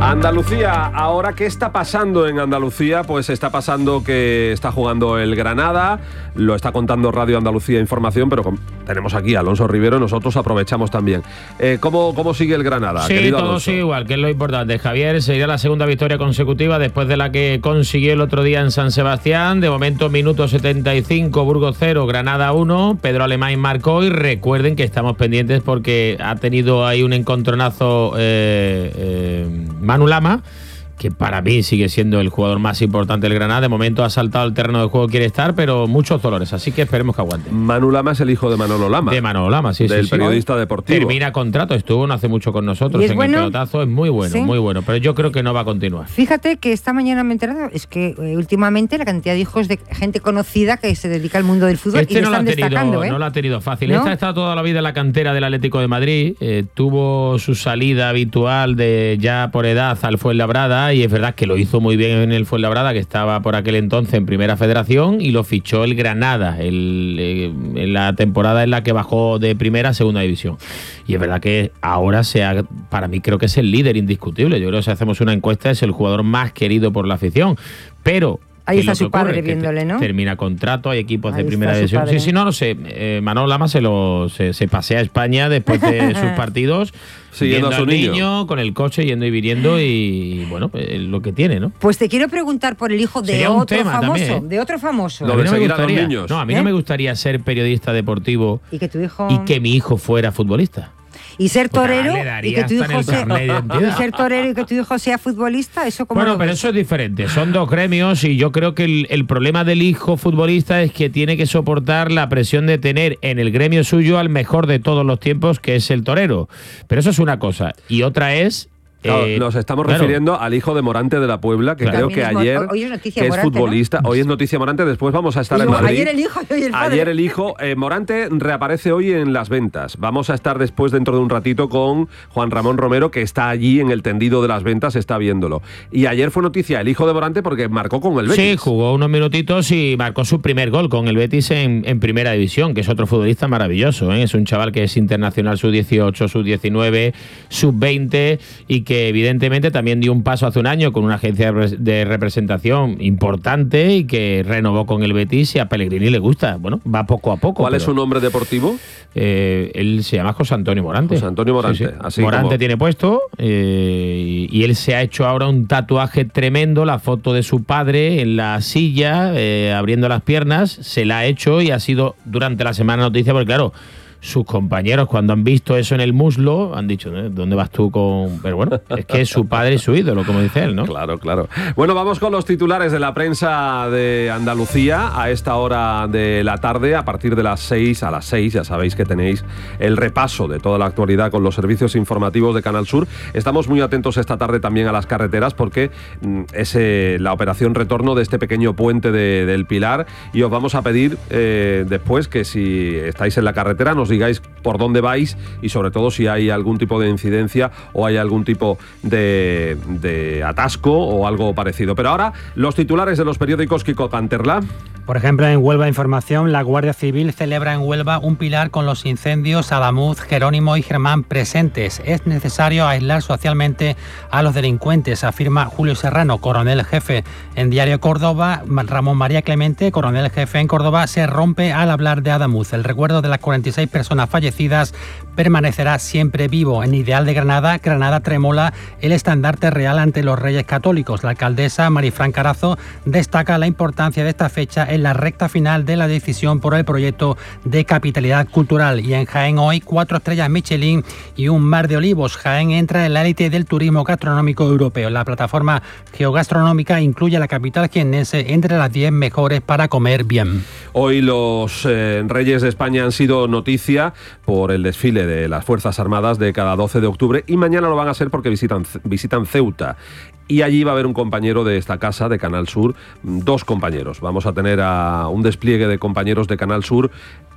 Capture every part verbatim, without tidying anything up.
Andalucía, ahora, ¿qué está pasando en Andalucía? Pues está pasando que está jugando el Granada, lo está contando Radio Andalucía Información, pero con, tenemos aquí a Alonso Rivero, nosotros aprovechamos también. Eh, ¿cómo, ¿Cómo sigue el Granada? Sí, todo Alonso? Sigue igual, que es lo importante. Javier, sería la segunda victoria consecutiva después de la que consiguió el otro día en San Sebastián. De momento, minuto setenta y cinco, Burgos cero, Granada uno. Pedro Alemán marcó y recuerden que estamos pendientes porque ha tenido ahí un encontronazo eh, eh, Manu Lama, que para mí sigue siendo el jugador más importante del Granada. De momento ha saltado al terreno de juego, quiere estar, pero muchos dolores, así que esperemos que aguante. Manu Lama es el hijo de Manolo Lama. De Manolo Lama, sí, del sí. periodista sí. deportivo. Termina contrato, estuvo no hace mucho con nosotros ¿Y es en bueno? el pelotazo, es muy bueno, ¿Sí? muy bueno, pero yo creo que no va a continuar. Fíjate que esta mañana me he enterado, es que eh, últimamente la cantidad de hijos de gente conocida que se dedica al mundo del fútbol este y no están lo ha tenido, destacando, ¿eh? No lo ha tenido fácil. ¿No? Esta ha estado toda la vida en la cantera del Atlético de Madrid, eh, tuvo su salida habitual de ya por edad al Fuenlabrada y es verdad que lo hizo muy bien en el Fuenlabrada, que estaba por aquel entonces en Primera Federación, y lo fichó el Granada el, eh, en la temporada en la que bajó de Primera a Segunda División. Y es verdad que ahora se ha, para mí creo que es el líder indiscutible. Yo creo que si hacemos una encuesta es el jugador más querido por la afición, pero ahí está su ocurre, padre viéndole, ¿no? Termina contrato, hay equipos Ahí de Primera División. Sí, sí, no, no sé. Eh, Manolo Lama se, lo, se, se pasea a España después de sus partidos, siguiendo a su al niño. niño, con el coche, yendo y viniendo, y bueno, eh, lo que tiene, ¿no? Pues te quiero preguntar por el hijo de Sería un otro tema famoso, también, ¿eh? de otro famoso. Lo A mí de no me seguir a los gustaría- niños. No, a mí ¿Eh? no me gustaría ser periodista deportivo Y que tu hijo y que mi hijo fuera futbolista. y ser Porque torero le y daría que tu hasta en hijo el sea carnet de identidad. y ser torero y que tu hijo sea futbolista, eso como Bueno, pero eso es diferente. Son dos gremios y yo creo que el, el problema del hijo futbolista es que tiene que soportar la presión de tener en el gremio suyo al mejor de todos los tiempos, que es el torero. Pero eso es una cosa. Y otra es... Claro, eh, nos estamos claro, refiriendo al hijo de Morante de la Puebla, que Claro. creo que También es ayer, mo- hoy es noticia que es Morante, ¿no? futbolista, hoy es noticia Morante, después vamos a estar Digo, en Madrid. ayer el hijo y hoy el padre. Ayer el hijo, eh, Morante reaparece hoy en Las Ventas. Vamos a estar después, dentro de un ratito, con Juan Ramón Romero, que está allí en el tendido de Las Ventas, está viéndolo. Y ayer fue noticia el hijo de Morante porque marcó con el Betis. Sí, jugó unos minutitos y marcó su primer gol con el Betis en, en Primera División, que es otro futbolista maravilloso, ¿eh? Es un chaval que es internacional sub dieciocho, sub diecinueve, sub veinte y que evidentemente también dio un paso hace un año con una agencia de representación importante y que renovó con el Betis y a Pellegrini le gusta. Bueno, va poco a poco. ¿Cuál pero, es su nombre deportivo? Eh, él se llama José Antonio Morante. José Antonio Morante, Sí, sí. así Morante como- tiene puesto eh, y, y él se ha hecho ahora un tatuaje tremendo, la foto de su padre en la silla, eh, abriendo las piernas, se la ha hecho y ha sido durante la semana noticia porque claro, sus compañeros cuando han visto eso en el muslo han dicho, ¿eh? ¿Dónde vas tú con...? Pero bueno, es que es su padre y su ídolo, como dice él, ¿no? Claro, claro. Bueno, vamos con los titulares de la prensa de Andalucía a esta hora de la tarde, a partir de las seis a las seis. Ya sabéis que tenéis el repaso de toda la actualidad con los servicios informativos de Canal Sur. Estamos muy atentos esta tarde también a las carreteras porque mm, es eh, la operación retorno de este pequeño puente de, del Pilar y os vamos a pedir eh, después que si estáis en la carretera nos digáis por dónde vais y sobre todo si hay algún tipo de incidencia o hay algún tipo de, de atasco o algo parecido. Pero ahora los titulares de los periódicos, Kiko Canterla. Por ejemplo, en Huelva Información, la Guardia Civil celebra en Huelva un pilar con los incendios Alamuz, Jerónimo y Germán presentes. Es necesario aislar socialmente a los delincuentes, afirma Julio Serrano, coronel jefe. En Diario Córdoba, Ramón María Clemente, coronel jefe en Córdoba, se rompe al hablar de Adamuz. El recuerdo de las cuarenta y seis personas fallecidas permanecerá siempre vivo. En Ideal de Granada, Granada tremola el estandarte real ante los Reyes Católicos. La alcaldesa Marifran Carazo destaca la importancia de esta fecha en la recta final de la decisión por el proyecto de capitalidad cultural. Y en Jaén hoy, cuatro estrellas Michelin y un mar de olivos. Jaén entra en la élite del turismo gastronómico europeo. La plataforma geogastronómica incluye a la capital jiennense entre las diez mejores para comer bien. Hoy los eh, Reyes de España han sido noticia por el desfile de las Fuerzas Armadas de cada doce de octubre y mañana lo van a ser porque visitan, visitan Ceuta. Y allí va a haber un compañero de esta casa, de Canal Sur, dos compañeros. Vamos a tener a un despliegue de compañeros de Canal Sur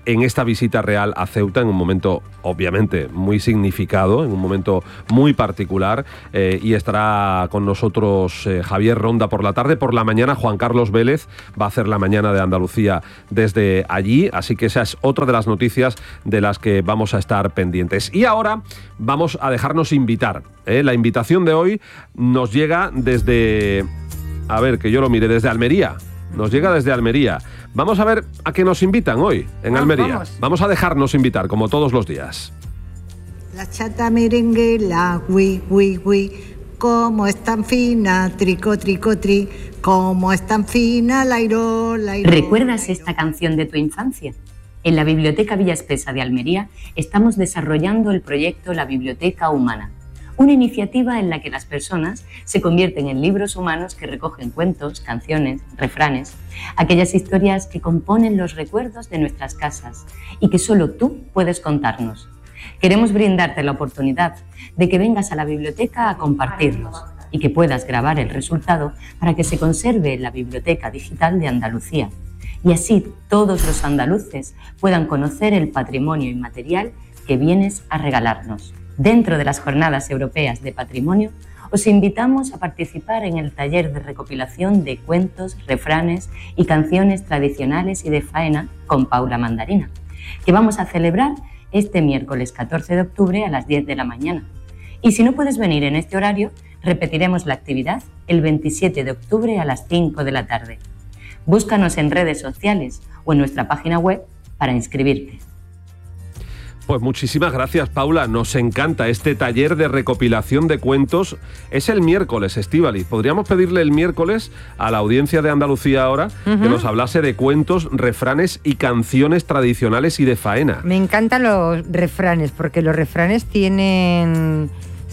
en esta visita real a Ceuta, en un momento obviamente muy significado, en un momento muy particular, eh, y estará con nosotros eh, Javier Ronda por la tarde. Por la mañana Juan Carlos Vélez va a hacer la mañana de Andalucía desde allí, así que esa es otra de las noticias de las que vamos a estar pendientes. Y ahora vamos a dejarnos invitar, ¿eh? La invitación de hoy nos llega desde, a ver que yo lo mire, desde Almería. Nos llega desde Almería. Vamos a ver a qué nos invitan hoy en Almería. Vamos. Vamos a dejarnos invitar, como todos los días. La chata merenguela, wi, wi, wi, como es tan fina, trico, trico, tri, como es tan fina, lairo, lairo. ¿Recuerdas esta canción de tu infancia? En la Biblioteca Villa Espesa de Almería estamos desarrollando el proyecto La Biblioteca Humana, una iniciativa en la que las personas se convierten en libros humanos que recogen cuentos, canciones, refranes, aquellas historias que componen los recuerdos de nuestras casas y que solo tú puedes contarnos. Queremos brindarte la oportunidad de que vengas a la biblioteca a compartirlos y que puedas grabar el resultado para que se conserve en la Biblioteca Digital de Andalucía. Y así todos los andaluces puedan conocer el patrimonio inmaterial que vienes a regalarnos. Dentro de las Jornadas Europeas de Patrimonio, os invitamos a participar en el taller de recopilación de cuentos, refranes y canciones tradicionales y de faena con Paula Mandarina, que vamos a celebrar este miércoles catorce de octubre a las diez de la mañana. Y si no puedes venir en este horario, repetiremos la actividad el veintisiete de octubre a las cinco de la tarde. Búscanos en redes sociales o en nuestra página web para inscribirte. Pues muchísimas gracias, Paula. Nos encanta este taller de recopilación de cuentos. Es el miércoles, Estíbaliz. Podríamos pedirle el miércoles a la audiencia de Andalucía ahora uh-huh. que nos hablase de cuentos, refranes y canciones tradicionales y de faena. Me encantan los refranes, porque los refranes tienen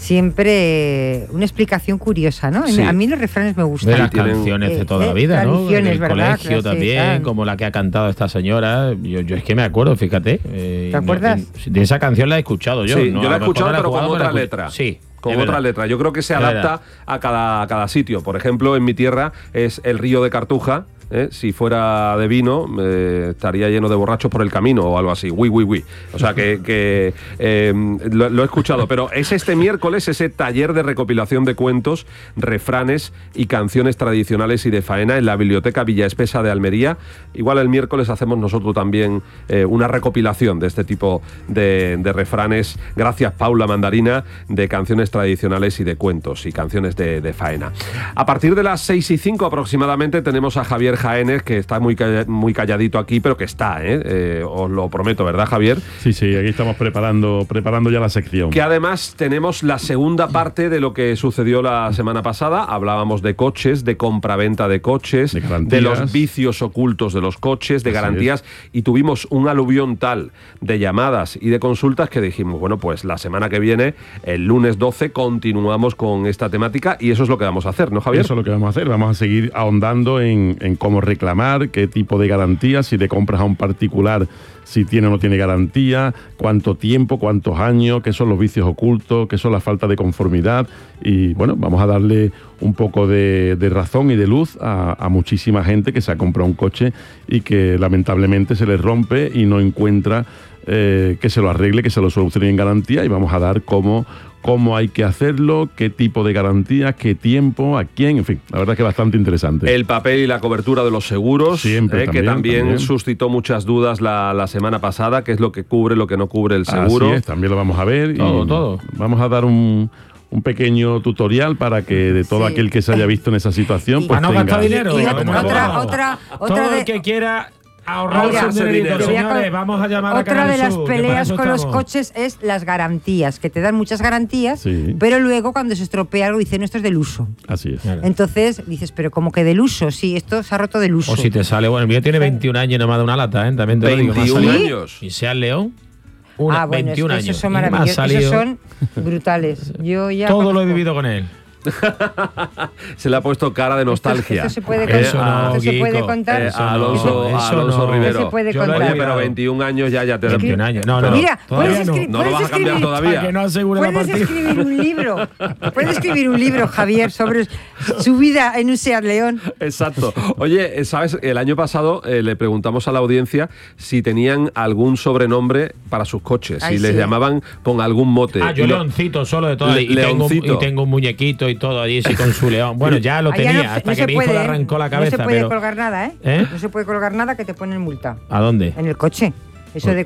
siempre una explicación curiosa, ¿no? Sí. A mí los refranes me gustan. De las canciones eh, de toda eh, la vida, ¿no? Tradiciones, del ¿verdad? colegio Claro, también, sí, como la que ha cantado esta señora. Yo, yo es que me acuerdo, fíjate. Eh, ¿Te acuerdas? No, de esa canción la he escuchado yo. Sí, ¿no? yo la he escuchado, la pero con jugado, otra la... letra. Sí. Con otra verdad. letra. Yo creo que se Es adapta verdad. a cada, a cada sitio. Por ejemplo, en mi tierra es el río de Cartuja. ¿Eh? Si fuera de vino, eh, estaría lleno de borrachos por el camino o algo así. Uy, uy, uy. O sea que, que eh, lo, lo he escuchado. Pero es este miércoles ese taller de recopilación de cuentos, refranes y canciones tradicionales y de faena en la Biblioteca Villa Espesa de Almería. Igual el miércoles hacemos nosotros también eh, una recopilación de este tipo de, de refranes. Gracias, Paula Mandarina, de canciones tradicionales y de cuentos y canciones de, de faena. A partir de las seis y cinco aproximadamente tenemos a Javier Jaénes, que está muy, muy calladito aquí, pero que está, ¿eh? Eh, os lo prometo, ¿verdad, Javier? Sí, sí, aquí estamos preparando, preparando ya la sección. Que además tenemos la segunda parte de lo que sucedió la semana pasada. Hablábamos de coches, de compraventa de coches, de, de los vicios ocultos de los coches, de Así garantías, es. Y tuvimos un aluvión tal de llamadas y de consultas que dijimos, bueno, pues la semana que viene, el lunes doce, continuamos con esta temática y eso es lo que vamos a hacer, ¿no, Javier? Eso es lo que vamos a hacer. Vamos a seguir ahondando en, en cómo reclamar, qué tipo de garantía, si le compras a un particular, si tiene o no tiene garantía, cuánto tiempo, cuántos años, qué son los vicios ocultos, qué son las faltas de conformidad. Y bueno, vamos a darle un poco de, de razón y de luz a, a muchísima gente que se ha comprado un coche y que lamentablemente se le rompe y no encuentra eh, que se lo arregle, que se lo solucione en garantía, y vamos a dar cómo cómo hay que hacerlo, qué tipo de garantías, qué tiempo, a quién, en fin, la verdad es que es bastante interesante. El papel y la cobertura de los seguros, Siempre, eh, también, que también, también suscitó muchas dudas la, la semana pasada, qué es lo que cubre, lo que no cubre el seguro. Así es, también lo vamos a ver. Todo, y todo. Vamos a dar un... un pequeño tutorial para que de todo Sí. aquel que se haya visto en esa situación, Y- pues Para no tenga... gastar dinero. Y ¿no? otra, Como otra, todo. otra, Todo otra de, el que quiera ahorrarse Ahora, un dinerito, te voy a señores, con- vamos a llamar a otra Canal de las Sur, que para peleas eso con los estamos. coches es las garantías, que te dan muchas garantías, Sí. pero luego cuando se estropea algo dicen esto es del uso. Así es. Claro. Entonces dices, pero como que del uso, sí, esto se ha roto del uso. O si te sale, bueno, el mío tiene veintiún años y no me ha dado una lata, ¿eh? También te lo digo. me ha veintiún salido- años. Y sea el León, una, ah, bueno, veintiún es que años. esos son y me ha maravillosos, salido- esos son brutales. Yo ya Todo lo he conozco. vivido con él. Se le ha puesto cara de nostalgia. Esto, esto se puede Eh, contar. Eso no, esto se Kiko. puede contar. Eh, Eso a Alonso, no, a eso Alonso no. Rivero. Eso se puede Yo lo he contar. Oye, pero olvidado. veintiún años ya, ya te da. veintiún años. No, no. Mira, todavía puedes, no. escri- No lo puedes vas a cambiar escribir. todavía. Para que no asegure la Puedes partida. escribir un libro. Puedes escribir un libro, Javier, sobre su vida en un Seat León. Exacto. Oye, ¿sabes? El año pasado eh, le preguntamos a la audiencia si tenían algún sobrenombre para sus coches, Ay, si les sí. llamaban con algún mote. Ah, yo Y lo- leoncito solo de todo. Le- Y tengo, un, leoncito. y tengo un muñequito y todo allí, sí, con su león. Bueno, ya lo Ah, ya tenía, no- hasta no que se mi hijo puede, le ¿eh? arrancó la cabeza. No se puede pero colgar nada, ¿eh? ¿Eh? No se puede colgar nada que te ponen multa. ¿A dónde? En el coche. Eso de